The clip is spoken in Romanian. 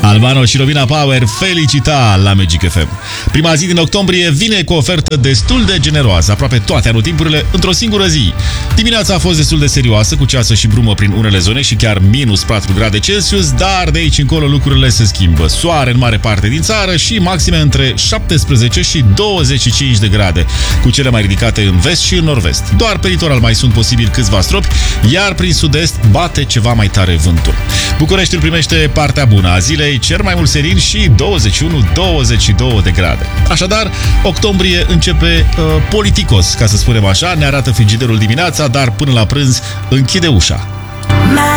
Albano și Romina Power, Felicita la Magic FM. Prima zi din octombrie vine cu o ofertă destul de generoasă, aproape toate anotimpurile într-o singură zi. Dimineața a fost destul de serioasă, cu ceasă și brumă prin unele zone și chiar minus 4 grade Celsius, dar de aici încolo lucrurile se schimbă. Soare în mare parte din țară și maxime între 17 și 25 de grade, cu cele mai ridicate în vest și în nord-vest. Doar pe litoral mai sunt posibil câțiva stropi, iar prin sud-est bate ceva mai tare vântul. Bucureștiul primește partea bună a zilei, cer mai mult serin și 21-22 de grade. Așadar, octombrie începe politicos, ca să spunem așa, ne arată frigiderul dimineața, dar până la prânz închide ușa.